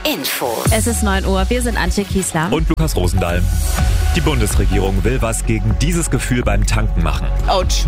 Info. Es ist 9 Uhr, wir sind Antje Kiesler. Und Lukas Rosendahl. Die Bundesregierung will was gegen dieses Gefühl beim Tanken machen. Autsch.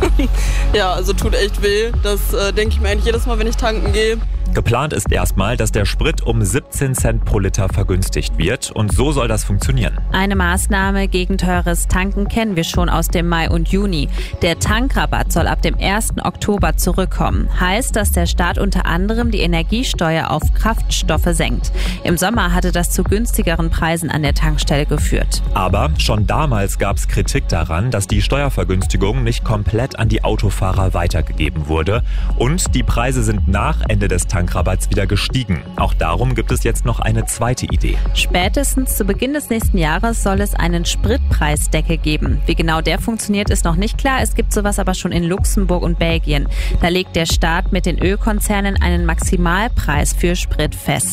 Ja, also tut echt weh. Das denke ich mir eigentlich jedes Mal, wenn ich tanken gehe. Geplant ist erstmal, dass der Sprit um 17 Cent pro Liter vergünstigt wird. Und so soll das funktionieren. Eine Maßnahme gegen teures Tanken kennen wir schon aus dem Mai und Juni. Der Tankrabatt soll ab dem 1. Oktober zurückkommen. Heißt, dass der Staat unter anderem die Energiesteuer auf Kraftstoffe senkt. Im Sommer hatte das zu günstigeren Preisen an der Tankstelle geführt. Aber schon damals gab es Kritik daran, dass die Steuervergünstigung nicht komplett an die Autofahrer weitergegeben wurde. Und die Preise sind nach Ende des Tankrabatts wieder gestiegen. Auch darum gibt es jetzt noch eine zweite Idee. Spätestens zu Beginn des nächsten Jahres soll es einen Spritpreisdeckel geben. Wie genau der funktioniert, ist noch nicht klar. Es gibt sowas aber schon in Luxemburg und Belgien. Da legt der Staat mit den Ölkonzernen einen Maximalpreis für Sprit fest.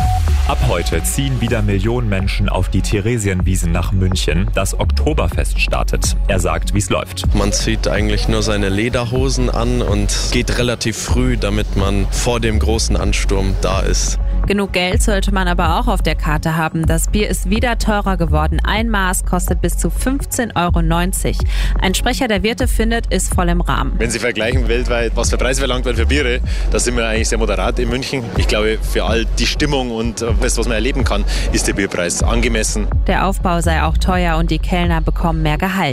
Ab heute ziehen wieder Millionen Menschen auf die Theresienwiesen nach München. Das Oktoberfest startet. Er sagt, wie es läuft. Man zieht eigentlich nur seine Lederhosen an und geht relativ früh, damit man vor dem großen Ansturm da ist. Genug Geld sollte man aber auch auf der Karte haben. Das Bier ist wieder teurer geworden. Ein Maß kostet bis zu 15,90 €. Ein Sprecher der Wirte findet, ist voll im Rahmen. Wenn Sie vergleichen weltweit, was für Preise verlangt werden für Biere, da sind wir eigentlich sehr moderat in München. Ich glaube, für all die Stimmung und das, was man erleben kann, ist der Bierpreis angemessen. Der Aufbau sei auch teuer und die Kellner bekommen mehr Gehalt.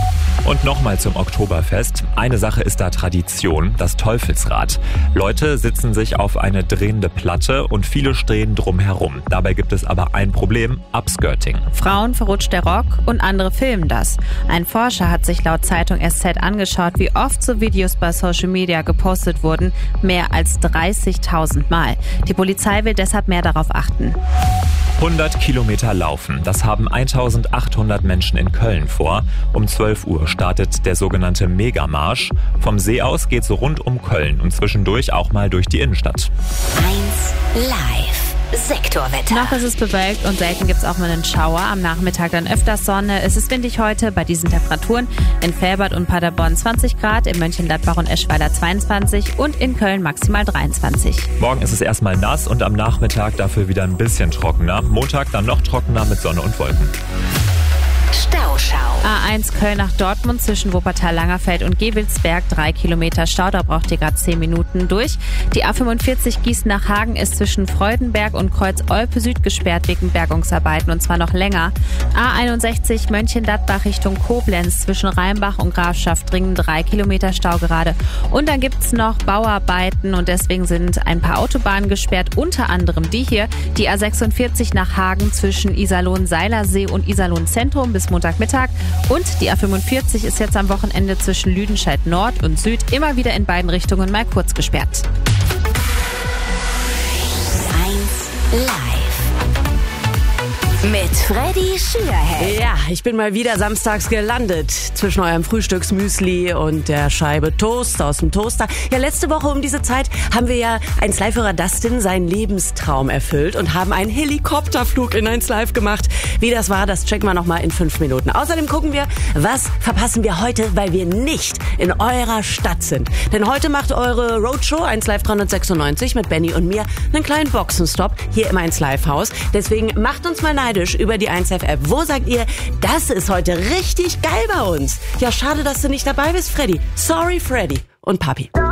Und nochmal zum Oktoberfest. Eine Sache ist da Tradition, das Teufelsrad. Leute sitzen sich auf eine drehende Platte und viele stehen drumherum. Dabei gibt es aber ein Problem, Upskirting. Frauen verrutscht der Rock und andere filmen das. Ein Forscher hat sich laut Zeitung SZ angeschaut, wie oft so Videos bei Social Media gepostet wurden. Mehr als 30.000 Mal. Die Polizei will deshalb mehr darauf achten. 100 Kilometer laufen, das haben 1800 Menschen in Köln vor. Um 12 Uhr startet der sogenannte Megamarsch. Vom See aus geht's rund um Köln und zwischendurch auch mal durch die Innenstadt. 1 Live. Sektorwetter. Noch ist es bewölkt und selten gibt es auch mal einen Schauer. Am Nachmittag dann öfters Sonne. Es ist windig heute bei diesen Temperaturen. In Velbert und Paderborn 20 Grad, in Mönchengladbach und Eschweiler 22 und in Köln maximal 23. Morgen ist es erstmal nass und am Nachmittag dafür wieder ein bisschen trockener. Montag dann noch trockener mit Sonne und Wolken. Stauschau. A1 Köln nach Dortmund zwischen Wuppertal-Langerfeld und Gewelsberg 3 Kilometer Stau, da braucht ihr gerade 10 Minuten durch. Die A45 Gießen nach Hagen ist zwischen Freudenberg und Kreuz-Olpe Süd gesperrt wegen Bergungsarbeiten und zwar noch länger. A61 Mönchengladbach Richtung Koblenz zwischen Rheinbach und Grafschaftringen 3 Kilometer Stau gerade. Und dann gibt's noch Bauarbeiten und deswegen sind ein paar Autobahnen gesperrt, unter anderem die hier, die A46 nach Hagen zwischen Iserlohn-Seilersee und Iserlohn-Zentrum bis Montagmittag. Und die A45 ist jetzt am Wochenende zwischen Lüdenscheid Nord und Süd immer wieder in beiden Richtungen mal kurz gesperrt. 1 Live. Mit Freddy Schürheck. Ja, ich bin mal wieder samstags gelandet zwischen eurem Frühstücksmüsli und der Scheibe Toast aus dem Toaster. Ja, letzte Woche um diese Zeit haben wir ja 1 Live-Hörer Dustin seinen Lebenstraum erfüllt und haben einen Helikopterflug in 1 Live gemacht. Wie das war, das checken wir nochmal in 5 Minuten. Außerdem gucken wir, was verpassen wir heute, weil wir nicht in eurer Stadt sind. Denn heute macht eure Roadshow 1 Live 396 mit Benny und mir einen kleinen Boxenstopp hier im 1 Live Haus. Deswegen macht uns mal neidisch über die 1 Live App. Wo sagt ihr, das ist heute richtig geil bei uns? Ja, schade, dass du nicht dabei bist, Freddy. Sorry, Freddy und Papi.